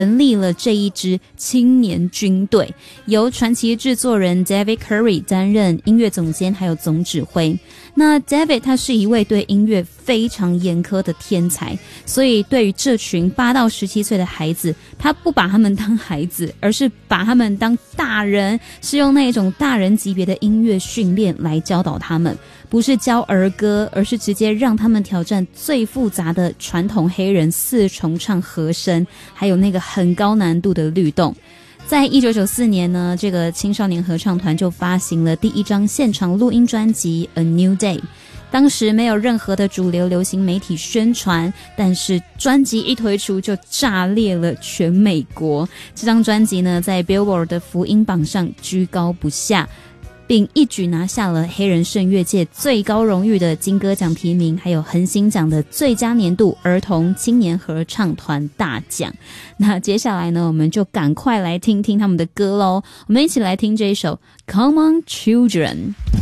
成立了这一支青年军队，由传奇制作人 David Curry 担任音乐总监还有总指挥。那 David 他是一位对音乐非常严苛的天才，所以对于这群8到17岁的孩子，他不把他们当孩子，而是把他们当大人，是用那种大人级别的音乐训练来教导他们，不是教儿歌，而是直接让他们挑战最复杂的传统黑人4重唱和声，还有那个很高难度的律动。在1994年呢，这个青少年合唱团就发行了第一张现场录音专辑 A New Day。 当时没有任何的主流流行媒体宣传，但是专辑一推出就炸裂了全美国。这张专辑呢，在 Billboard 的福音榜上居高不下，并一举拿下了黑人声乐界最高荣誉的金歌奖提名，还有恒星奖的最佳年度儿童青年合唱团大奖。那接下来呢，我们就赶快来听听他们的歌咯。我们一起来听这一首 Come on Children。